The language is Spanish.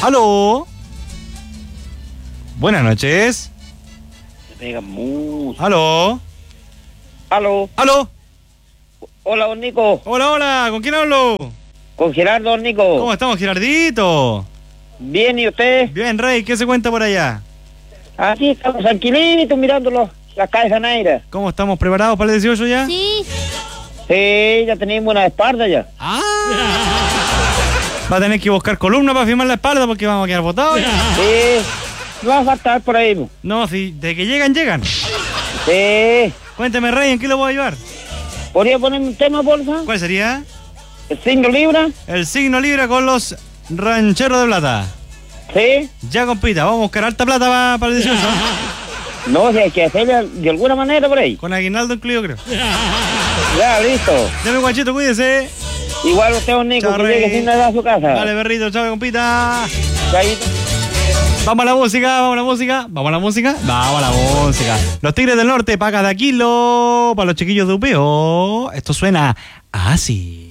¡Aló! Buenas noches. Se pega mucho. ¡Aló! ¿Aló? ¡Aló! Hola, don Nico. Hola, hola, ¿con quién hablo? Con Gerardo, don Nico. ¿Cómo estamos, Gerardito? Bien, ¿y usted? Bien, Rey, ¿qué se cuenta por allá? Aquí estamos tranquilitos mirando las calles Janeira. ¿Cómo estamos preparados para el 18 ya? Sí. Sí, ya tenemos una espalda ya. ¡Ah! Va a tener que buscar columna para firmar la espalda porque vamos a quedar botados. Sí, no va a faltar por ahí. No, si de que llegan, llegan. Sí. Cuénteme, Rey, ¿en qué lo voy a ayudar? ¿Podría ponerme un tema, porfa? ¿Cuál sería? ¿El signo Libra? El signo Libra con los rancheros de plata. Sí. Ya, compita, vamos a buscar alta plata para el 18. No, si hay que hacerle de alguna manera por ahí. Con aguinaldo incluido, creo. Ya, listo. Deme, guachito, cuídese. Igual usted, don Nico, Chao, que Rey. llegue sin nada a su casa. Dale, perrito, chao, compita. Chaito. Vamos a la música, vamos a la música, vamos a la música, vamos a la música. Los Tigres del Norte, pagas de kilo para los chiquillos de Upeo. Esto suena así.